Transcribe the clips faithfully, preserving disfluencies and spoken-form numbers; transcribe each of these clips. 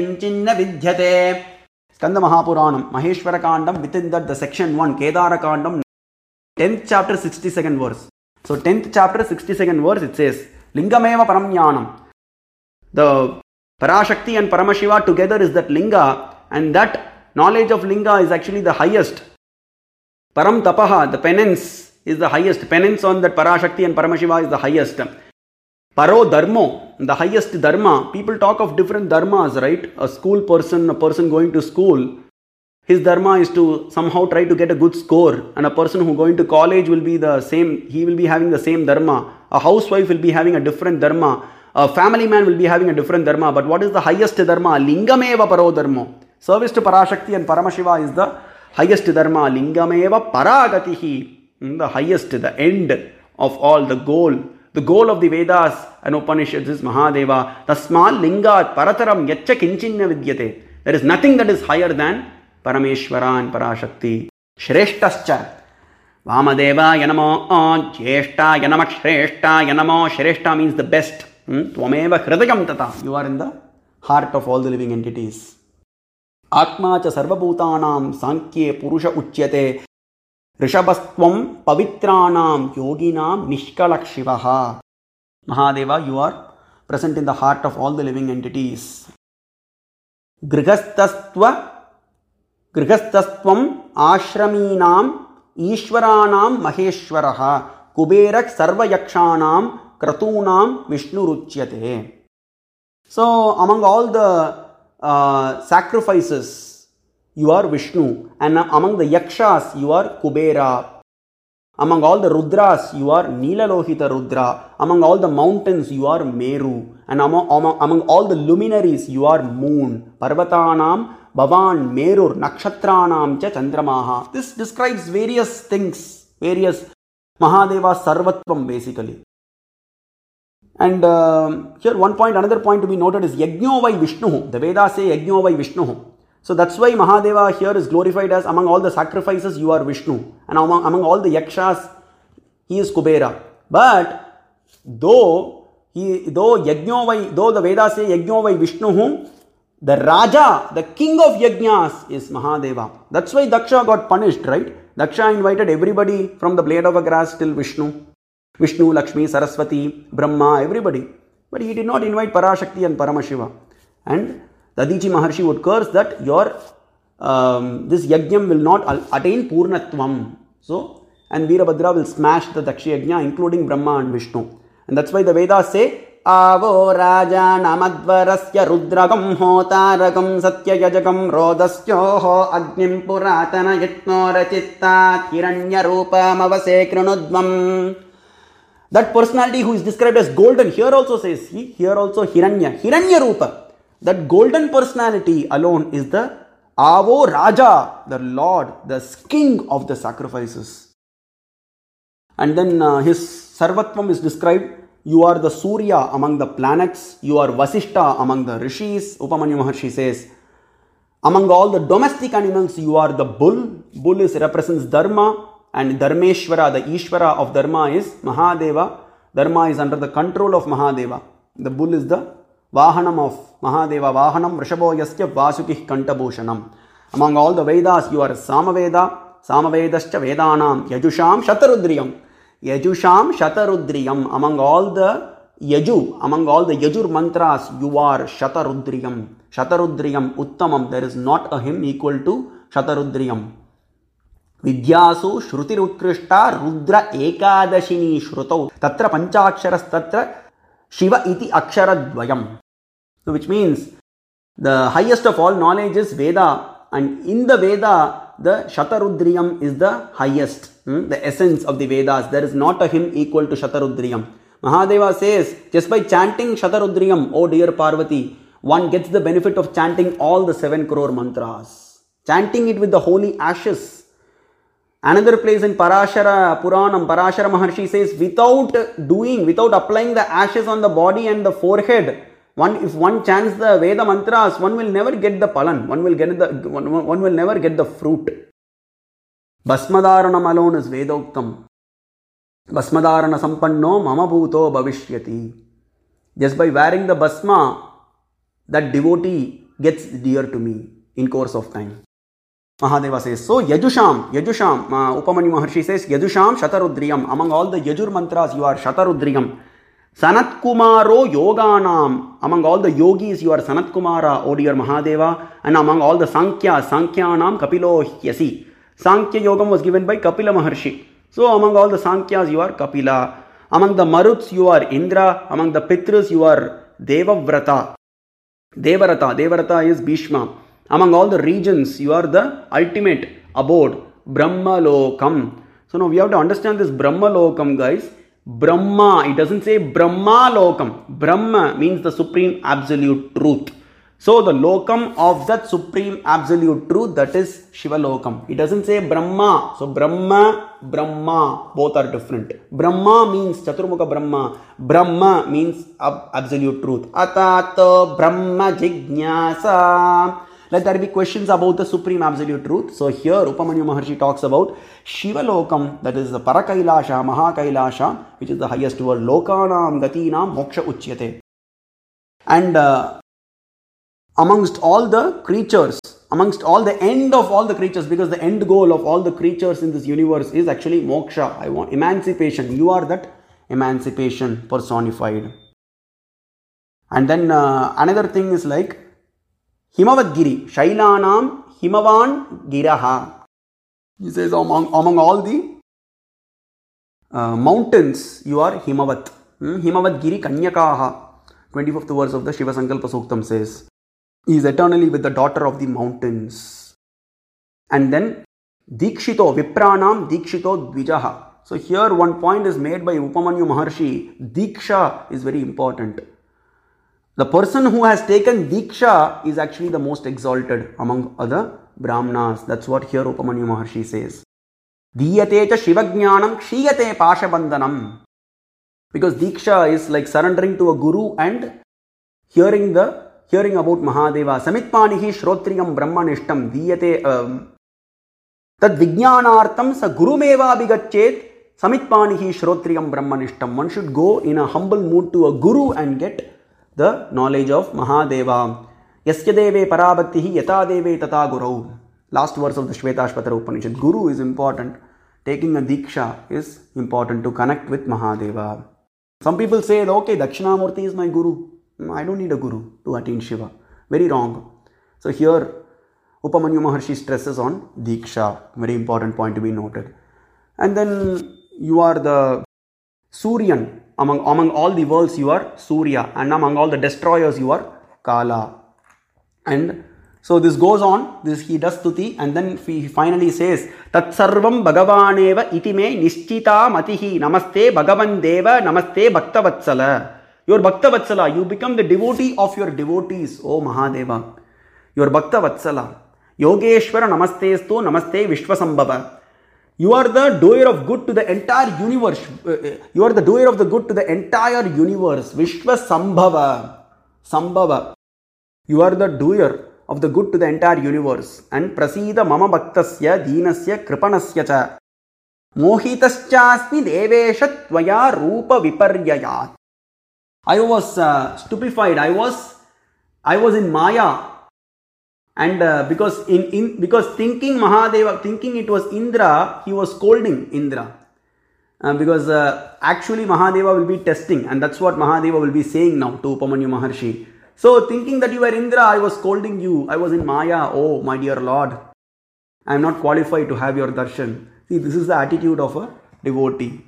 Kinchinna Vidyate. Skanda Mahapuranam, Maheshwara Kandam, within that the section one, Kedara Kandam, tenth chapter, sixty-second verse. So tenth chapter, sixty-second verse, it says, Lingameva Paramjnanam. The Parashakti and Paramashiva together is that Linga, and that knowledge of Linga is actually the highest. Param Tapaha, the penance, is the highest. Penance on that Parashakti and Paramashiva is the highest. Paro Dharmo, the highest Dharma. People talk of different Dharmas, right? A school person, a person going to school, his Dharma is to somehow try to get a good score. And a person who going to college will be the same, he will be having the same Dharma. A housewife will be having a different Dharma. A family man will be having a different Dharma. But what is the highest Dharma? Lingameva Paro Dharmo. Service to Parashakti and Paramashiva is the highest Dharma. Lingameva Paragatihi. The highest, the end of all, the goal. The goal of the Vedas and Upanishads is Mahadeva. Tasmal Lingat Parataram Yacha Kinchinna Vidyate. There is nothing that is higher than Parameshwara and Parashakti. Shreshtascha. Vamadeva Yanamo Jeshta Yanamak Shreshta Yanamo. Shreshta means the best. Tvameva Hridayam Tata. You are in the heart of all the living entities. Atma cha sarvabhutanam Sankhye Purusha Uchyate. Rishabhastvam Pavitranam Yoginam Nishkalakshivaha. Mahadeva, you are present in the heart of all the living entities. Grihastastva Grihastastvam Ashraminam Ishwaranam Maheshwaraha Kuberak Sarvayakshanam Kratunam Vishnuruchyate. So, among all the uh, sacrifices, you are Vishnu, and among the Yakshas, you are Kubera. Among all the Rudras, you are Nilalohita Rudra. Among all the mountains, you are Meru. And among, among, among all the luminaries, you are Moon. Parvatanam, Bhavan, Merur, Nakshatranam, cha Chandramaha. This describes various things, various Mahadeva Sarvatvam basically. And uh, here one point, another point to be noted is Yajno vai Vishnu. The Vedas say Yajno vai Vishnu. So that's why Mahadeva here is glorified as among all the sacrifices you are Vishnu, and among, among all the Yakshas he is Kubera. But though he though Yajno vai, though the Vedas say Yajno vai Vishnu, the Raja, the king of Yajnas is Mahadeva. That's why Daksha got punished, right? Daksha invited everybody from the blade of a grass till Vishnu. Vishnu, Lakshmi, Saraswati, Brahma, everybody. But he did not invite Parashakti and Paramashiva. And Dadichi Maharshi would curse that your um, this yajnam will not attain purnatvam. So, and Veerabhadra will smash the Dakshi yajna, including Brahma and Vishnu. And that's why the Vedas say, Avo Raja Namadvarasya Rudragam Hotaragam Satya Yajagam Rodasyoho Agnim Puratana Yitno Rachittat Hiranya Rupam Avase Kranudvam. That personality who is described as golden, here also says he, here also Hiranya, Hiranya Rupa. That golden personality alone is the Avo Raja, the Lord, the king of the sacrifices. And then uh, his Sarvatvam is described. You are the Surya among the planets. You are Vasishta among the Rishis. Upamanyu Maharshi says, among all the domestic animals, you are the bull. Bull is represents Dharma, and Dharmeshwara, the Ishvara of Dharma is Mahadeva. Dharma is under the control of Mahadeva. The bull is the Vahanam of Mahadeva. Vahanam Vrishabho Yasya Vasukih Kantabhushanam. Among all the Vedas, you are Samaveda. Samavedascha Vedanam. Yajusham Shatarudriyam. Yajusham Shatarudriyam. Among all the Yaju, among all the Yajur mantras, you are Shatarudriyam. Shatarudriyam Uttamam. There is not a hymn equal to Shatarudriyam. Vidyasu Shrutirutkrishta Rudra Ekadashini Shrutau. Tatra Panchaksharas Tatra Shiva iti Aksharadvayam. So which means the highest of all knowledge is Veda, and in the Veda the Shatarudriyam is the highest, hmm? the essence of the Vedas. There is not a hymn equal to Shatarudriyam. Mahadeva says, just by chanting Shatarudriyam, oh dear Parvati, one gets the benefit of chanting all the seven crore mantras. Chanting it with the holy ashes. Another place in Parashara Puranam, Parashara Maharshi says, without doing, without applying the ashes on the body and the forehead, one if one chants the Veda mantras, one will never get the palan, one will get the one, one will never get the fruit. Bhasmadaranam alone is Vedoktam. Bhasmadarana sampanno mama bhuto bhavishyati. Just by wearing the bhasma, that devotee gets dear to me in course of time. Mahadeva says, so Yajusham, Yajusham, uh, Upamanyu Maharshi says, Yajusham Shatarudriyam. Among all the Yajur mantras, you are Shatarudriyam. Sanat Kumaro Yoganam. Among all the yogis, you are Sanat Kumara, O dear Mahadeva. And among all the Sankhya, Sankhyanam Kapilo Hyasi. Sankhya Yogam was given by Kapila Maharshi. So among all the Sankhyas, you are Kapila. Among the Maruts, you are Indra. Among the Pitras, you are Devavrata. Devarata. Devarata is Bhishma. Among all the regions, you are the ultimate abode, Brahma Lokam. So now we have to understand this Brahma Lokam, guys. Brahma, it doesn't say Brahma Lokam. Brahma means the supreme absolute truth. So the Lokam of that supreme absolute truth, that is Shiva Lokam. It doesn't say Brahma. So Brahma, Brahma, both are different. Brahma means Chaturmukha Brahma. Brahma means absolute truth. Atato Brahma Jijnasa. Let there be questions about the supreme absolute truth. So here Upamanyu Maharshi talks about Shiva Lokam, that is the Parakailasha, Mahakailasha, which is the highest world. Lokanam Gatinam Moksha Uchyate. And uh, amongst all the creatures, amongst all the end of all the creatures, because the end goal of all the creatures in this universe is actually moksha. I want emancipation. You are that emancipation personified. And then uh, another thing is like Himavad Giri, Shailanam Himavan Giraha. He says among, among all the uh, mountains, you are Himavat. Hmm? Himavat Giri Kanyakaha. twenty-fifth verse of the Shiva Sankalpa Suktam says, he is eternally with the daughter of the mountains. And then Dikshito, Vipranam Dikshito Dvijaha. So here one point is made by Upamanyu Maharshi. Diksha is very important. The person who has taken Diksha is actually the most exalted among other Brahmanas. That's what here Upamanyu Maharshi says. Diyate cha Shivajnanam Kshiyate Pashabandhanam. Because Diksha is like surrendering to a guru and hearing the hearing about Mahadeva. Samitpanihi Shrotriyam Brahmanishtam Diyate um, Tad Vijnanartham Sa Gurumeva Abhigachet Samitpanihi Shrotriyam Brahmanishtam. One should go in a humble mood to a guru and get the knowledge of Mahadeva. Yasya deve parabhaktihi yata deve tata gurau. Last verse of the Shvetashvatara Upanishad. Guru is important. Taking a Diksha is important to connect with Mahadeva. Some people say, okay, Dakshinamurti is my guru. I don't need a guru to attain Shiva. Very wrong. So here, Upamanyu Maharshi stresses on Diksha. Very important point to be noted. And then you are the Suryan. Among, among all the worlds, you are Surya. And among all the destroyers, you are Kala. And so this goes on. This he does stuti. And then he finally says, Tat sarvam bhagavaneva iti me nischita matihi namaste bhagavan deva namaste bhaktavatsala. You are Bhaktavatsala. You become the devotee of your devotees, O Mahadeva. You are Bhaktavatsala. Yogeshwara namaste stu namaste Vishwasambhava. You are the doer of good to the entire universe. You are the doer of the good to the entire universe. Vishwasambhava. Sambhava. You are the doer of the good to the entire universe. And Prasida mama bhaktasya deenasya kripanasya cha. Mohitaschasmi devesha tvaya rupa viparyayat. I was uh, stupefied. I was, I was in Maya, and uh, because in, in because thinking Mahadeva, thinking it was Indra, he was scolding Indra, uh, because uh, actually Mahadeva will be testing, and that's what Mahadeva will be saying now to Upamanyu Maharshi. So thinking that you were Indra, I was scolding you. I was in Maya. Oh, my dear Lord, I am not qualified to have your darshan. See, this is the attitude of a devotee.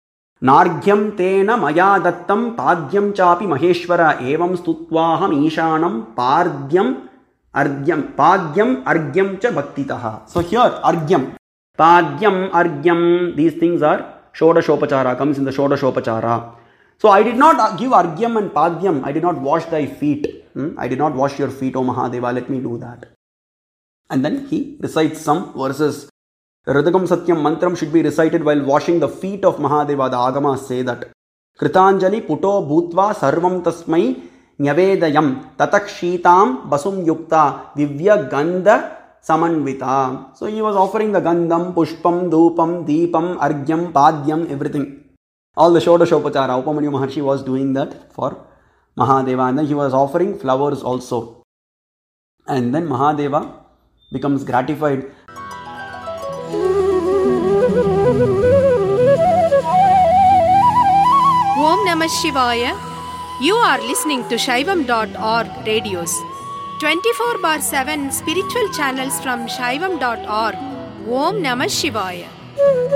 Nargyam tena maya dattam padyam chapi maheshwara evam stutvaham ishanam pardyam argyam padyam argyam cha bhaktitaha. So here argyam, padyam, argyam, these things are shodashopachara, comes in the shodashopachara. So I did not give argyam and padyam. I did not wash thy feet. Hmm? I did not wash your feet, O Mahadeva. Let me do that. And then he recites some verses. Hridagam Satyam mantram should be recited while washing the feet of Mahadeva. The Agamas say that. Kritanjali puto bhutva sarvam tasmai nyavedayam tatakshitam basum yukta divya gandha samanvita. So he was offering the gandham, pushpam, dhupam, deepam, argyam, padyam, everything. All the Shodashopachara. Upamanyu Maharshi was doing that for Mahadeva. And then he was offering flowers also. And then Mahadeva becomes gratified. Om Namah Shivaya. You are listening to Shaivam dot org radios. twenty-four bar seven spiritual channels from Shaivam dot org. Om Namah Shivaya.